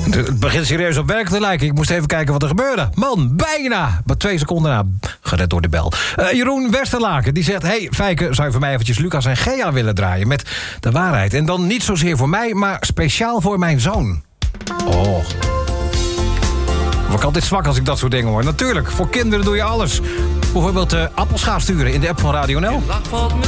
Het begint serieus op werk te lijken. Ik moest even kijken wat er gebeurde. Man, bijna. Maar 2 seconden na, gered door de bel. Jeroen Westerlaken, die zegt... Hey, Fijke, zou je voor mij eventjes Lucas en Gea willen draaien... met de waarheid. En dan niet zozeer voor mij, maar speciaal voor mijn zoon. Oh. Word ik altijd zwak als ik dat soort dingen hoor. Natuurlijk, voor kinderen doe je alles. Bijvoorbeeld appelschaaf sturen in de app van Radio NL.